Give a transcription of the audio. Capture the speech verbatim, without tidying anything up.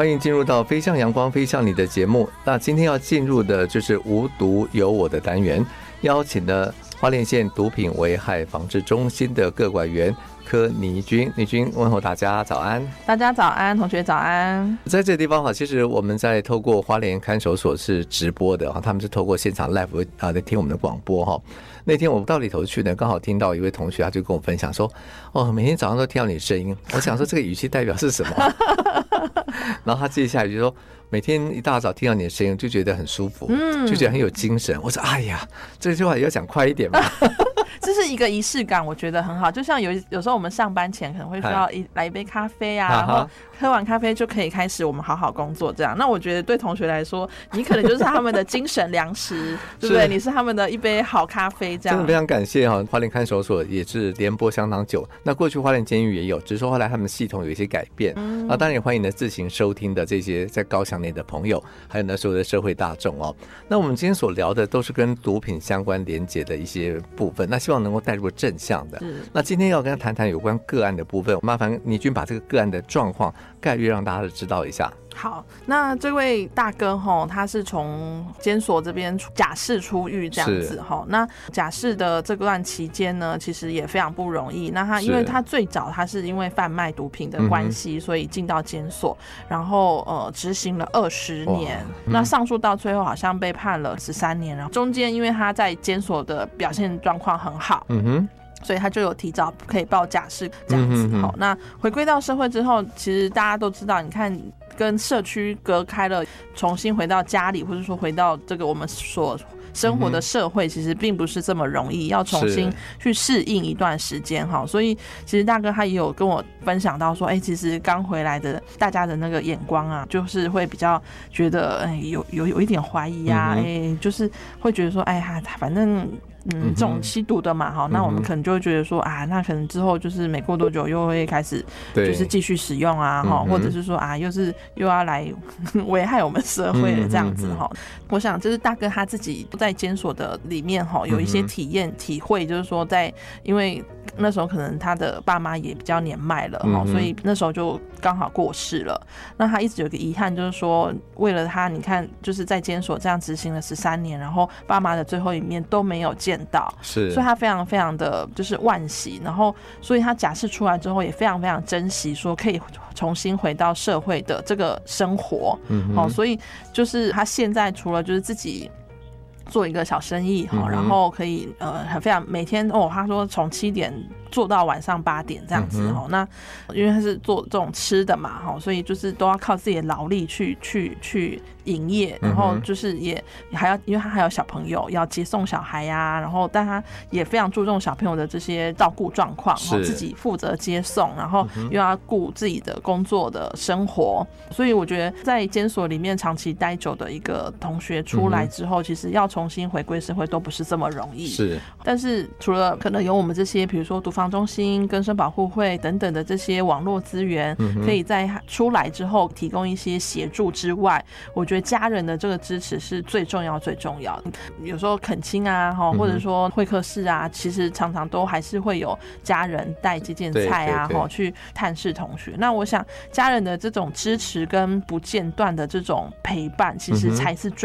欢迎进入到飞向阳光飞向你的节目。那今天要进入的就是无毒有我的单元，邀请了花莲县毒品危害防治中心的个管员柯倪君。倪君问候大家早安。 大家早安，同学早安。 在这个地方哈，其实我们在透过花莲看守所是直播的哈，他们是透过现场 live 啊在听我们的广播哈。那天我到里头去呢，刚好听到一位同学，他就跟我分享说，哦，每天早上都听到你的声音。我想说这个语气代表是什么？然后他接下来就说，每天一大早听到你的声音，就觉得很舒服，嗯，就觉得很有精神。我说，哎呀，这句话也要讲快一点嘛。 这是一个仪式感，我觉得很好。就像有有时候我们上班前可能会需要一来一杯咖啡啊，然后喝完咖啡就可以开始我们好好工作这样。那我觉得对同学来说，你可能就是他们的精神粮食，对不对？你是他们的一杯好咖啡这样。 真的非常感谢哈，花莲看守所也是联播相当久。那过去花莲监狱也有，只是说后来他们系统有一些改变。嗯，啊，当然也欢迎呢自行收听的这些在高墙内的朋友，还有呢所有的社会大众哦。那我们今天所聊的都是跟毒品相关连结的一些部分，那希望能够带入正向的。那今天要跟他谈谈有关个案的部分，麻烦倪君把这个个案的状况概略让大家知道一下。 好，那这位大哥吼，他是从监所这边假释出狱这样子吼。那假释的这段期间呢，其实也非常不容易。那他因为他最早他是因为贩卖毒品的关系，嗯，所以进到监所，然后呃执行了二十年。嗯，那上诉到最后好像被判了十三年，然后中间因为他在监所的表现状况很好，嗯哼。所以他就有提早可以报假释这样子。好，那回归到社会之后，其实大家都知道，你看跟社区隔开了，重新回到家里，或者说回到这个我们所生活的社会，其实并不是这么容易，要重新去适应一段时间哈。所以其实大哥他也有跟我分享到说，哎、欸，其实刚回来的大家的那个眼光啊，就是会比较觉得，哎、欸，有有有一点怀疑啊，哎、欸，就是会觉得说，哎呀，反正。嗯，这种吸毒的嘛，哈，那我们可能就会觉得说啊，那可能之后就是没过多久又会开始就是继续使用啊，哈，或者是说啊，又是又要来危害我们社会的这样子哈。我想就是大哥他自己在监所的里面哈，有一些体验体会，就是说在因为那时候可能他的爸妈也比较年迈了哈，所以那时候就刚好过世了。那他一直有个遗憾，就是说为了他，你看就是在监所这样执行了十三年，然后爸妈的最后一面都没有见到，是，所以他非常非常的就是惋惜，然后所以他假释出来之后也非常非常珍惜，说可以重新回到社会的这个生活，嗯，哦，所以就是他现在除了就是自己做一个小生意，嗯，然后可以呃很非常每天哦，他说从七点做到晚上八点这样子，嗯，那因为他是做这种吃的嘛，所以就是都要靠自己的劳力去去去营业，然后就是也还要因为他还有小朋友要接送小孩啊，然后但他也非常注重小朋友的这些照顾状况，自己负责接送，然后又要顾自己的工作的生活，所以我觉得在监所里面长期待久的一个同学出来之后，其实要重新回归社会都不是这么容易。是，但是除了可能有我们这些比如说毒防中心、更生保护会等等的这些网络资源，可以在出来之后提供一些协助之外，我觉得家人的这个支持是最重要最重要的。有时候恳亲啊，或者说会客室啊，其实常常都还是会有家人带这件菜啊，对对对，去探视同学。那我想家人的这种支持跟不间断的这种陪伴，其实才是最